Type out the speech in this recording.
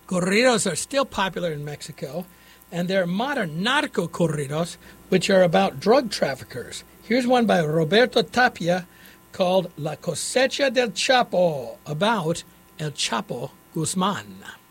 Corridos are still popular in Mexico, and there are modern narco corridos, which are about drug traffickers. Here's one by Roberto Tapia called La Cosecha del Chapo, about El Chapo Guzman.